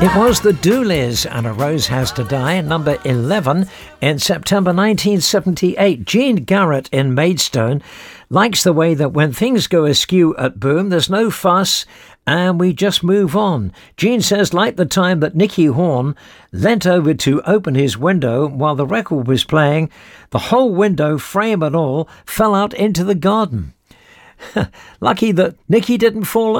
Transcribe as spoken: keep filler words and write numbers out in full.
It was the Dooleys and A Rose Has to Die, number eleven in September nineteen seventy-eight. Jean Garrett in Maidstone likes the way that when things go askew at Boom, there's no fuss and we just move on. Jean says, like the time that Nicky Horn leant over to open his window while the record was playing, the whole window, frame and all, fell out into the garden. Lucky that Nicky didn't fall